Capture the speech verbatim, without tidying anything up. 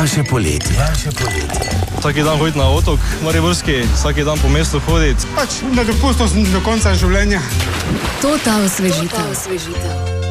Vaše poletje. Vaše poletje. Vsaki dan hoditi na otok, mariborski, vsaki dan po mestu hoditi. Pač na dopustu do konca življenja. To ta osvežitev.